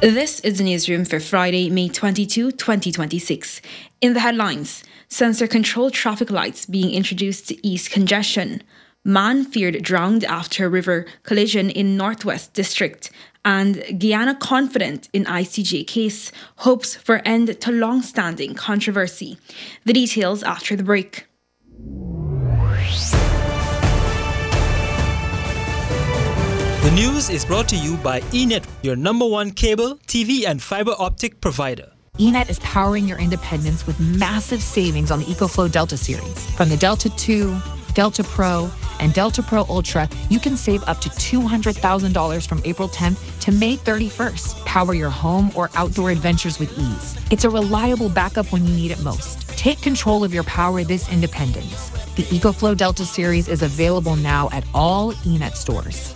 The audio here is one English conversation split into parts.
This is the newsroom for Friday, May 22, 2026. In the headlines, sensor-controlled traffic lights being introduced to ease congestion. Man feared drowned after river collision in Northwest District. And Guyana confident in ICJ case, hopes for end to long-standing controversy. The details after the break. The news is brought to you by eNet, your number one cable, TV and fiber optic provider. eNet is powering your independence with massive savings on the EcoFlow Delta series. From the Delta 2, Delta Pro, and Delta Pro Ultra, you can save up to $200,000 from April 10th to May 31st. Power your home or outdoor adventures with ease. It's a reliable backup when you need it most. Take control of your power this independence. The EcoFlow Delta series is available now at all eNet stores.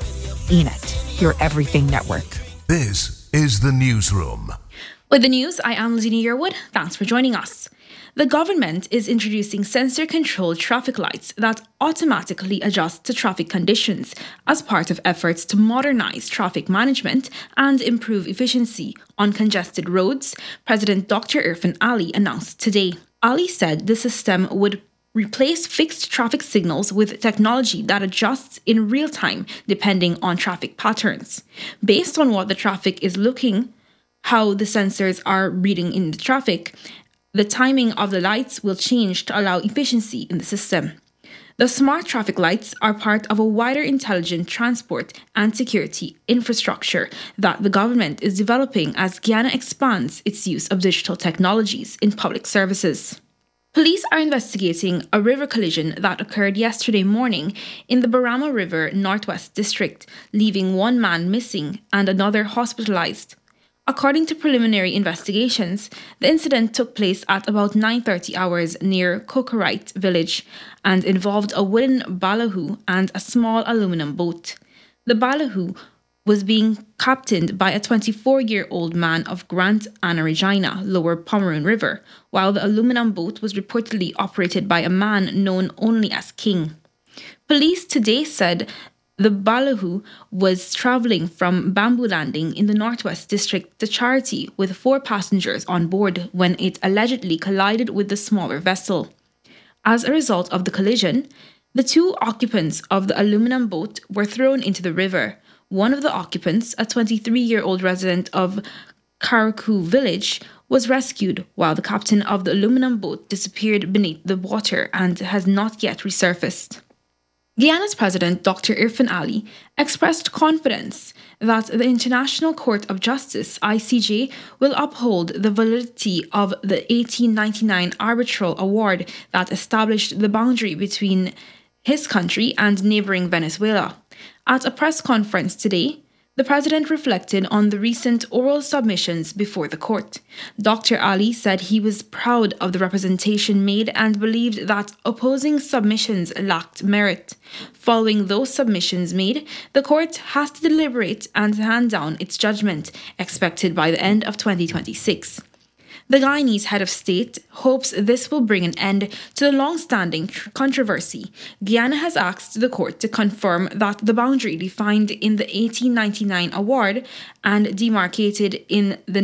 eNet, your everything network. This is the newsroom. With the news, I am Lizzie Yearwood. Thanks for joining us. The government is introducing sensor-controlled traffic lights that automatically adjust to traffic conditions as part of efforts to modernize traffic management and improve efficiency on congested roads, President Dr. Irfaan Ali announced today. Ali said the system would replace fixed traffic signals with technology that adjusts in real time depending on traffic patterns. Based on what the traffic is looking, how the sensors are reading in the traffic, the timing of the lights will change to allow efficiency in the system. The smart traffic lights are part of a wider intelligent transport and security infrastructure that the government is developing as Guyana expands its use of digital technologies in public services. Police are investigating a river collision that occurred yesterday morning in the Barama River, Northwest District, leaving one man missing and another hospitalized. According to preliminary investigations, the incident took place at about 9:30 hours near Kokorite village and involved a wooden ballahu and a small aluminum boat. The ballahu was being captained by a 24-year-old man of Grant Anna Regina, Lower Pomeroon River, while the aluminum boat was reportedly operated by a man known only as King. Police today said the ballahu was travelling from Bamboo Landing in the Northwest District to Charity with 4 passengers on board when it allegedly collided with the smaller vessel. As a result of the collision, the 2 occupants of the aluminum boat were thrown into the river. One of the occupants, a 23-year-old resident of Karaku village, was rescued while the captain of the aluminum boat disappeared beneath the water and has not yet resurfaced. Guyana's President Dr. Irfaan Ali expressed confidence that the International Court of Justice (ICJ) will uphold the validity of the 1899 arbitral award that established the boundary between his country and neighbouring Venezuela. At a press conference today, the president reflected on the recent oral submissions before the court. Dr. Ali said he was proud of the representation made and believed that opposing submissions lacked merit. Following those submissions made, the court has to deliberate and hand down its judgment, expected by the end of 2026. The Guyanese head of state hopes this will bring an end to the long-standing controversy. Guyana has asked the court to confirm that the boundary defined in the 1899 award and demarcated in the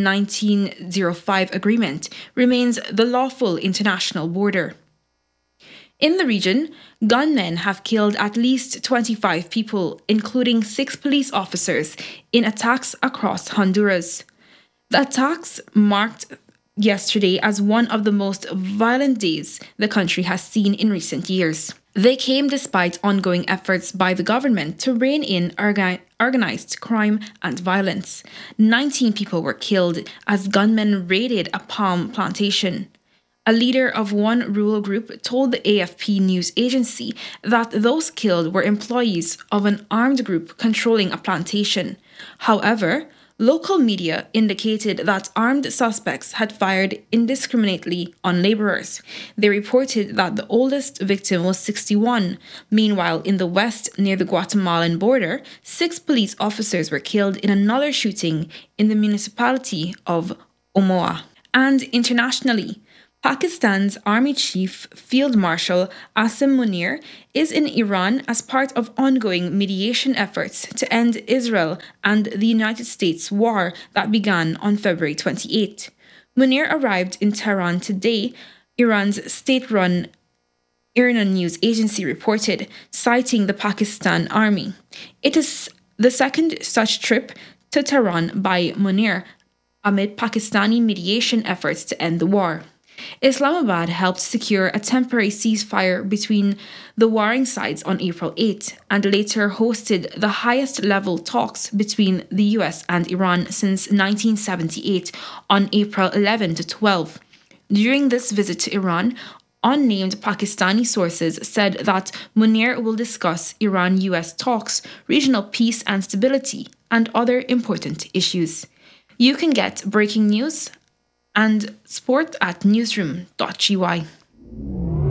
1905 agreement remains the lawful international border. In the region, gunmen have killed at least 25 people, including 6 police officers, in attacks across Honduras. The attacks marked yesterday as one of the most violent days the country has seen in recent years. They came despite ongoing efforts by the government to rein in organized crime and violence. 19 people were killed as gunmen raided a palm plantation. A leader of one rural group told the AFP news agency that those killed were employees of an armed group controlling a plantation. However, local media indicated that armed suspects had fired indiscriminately on laborers. They reported that the oldest victim was 61. Meanwhile, in the west, near the Guatemalan border, 6 police officers were killed in another shooting in the municipality of Omoa. And internationally, Pakistan's Army Chief Field Marshal Asim Munir is in Iran as part of ongoing mediation efforts to end Israel and the United States war that began on February 28. Munir arrived in Tehran today, Iran's state-run IRNA news agency reported, citing the Pakistan Army. It is the second such trip to Tehran by Munir amid Pakistani mediation efforts to end the war. Islamabad helped secure a temporary ceasefire between the warring sides on April 8 and later hosted the highest-level talks between the US and Iran since 1978 on April 11 to 12. During this visit to Iran, unnamed Pakistani sources said that Munir will discuss Iran-US talks, regional peace and stability, and other important issues. You can get breaking news and sport at newsroom.gy.